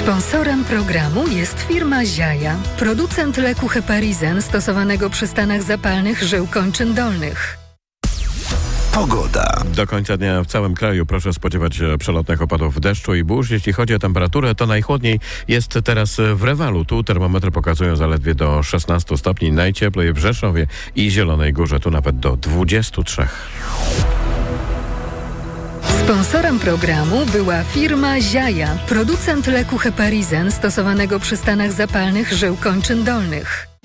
Sponsorem programu jest firma Ziaja, producent leku Heparizen stosowanego przy stanach zapalnych żył kończyn dolnych. Pogoda. Do końca dnia w całym kraju proszę spodziewać się przelotnych opadów deszczu i burz. Jeśli chodzi o temperaturę, to najchłodniej jest teraz w Rewalu. Tu termometry pokazują zaledwie do 16 stopni. Najcieplej w Rzeszowie i Zielonej Górze. Tu nawet do 23. Sponsorem programu była firma Ziaja, producent leku Heparizen stosowanego przy stanach zapalnych żył kończyn dolnych.